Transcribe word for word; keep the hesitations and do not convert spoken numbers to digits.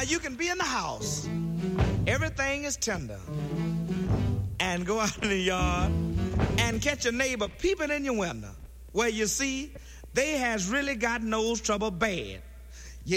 you can be in the house, everything is tender, and go out in the yard and catch a neighbor peeping in your window, where you see they has really got nose trouble bad.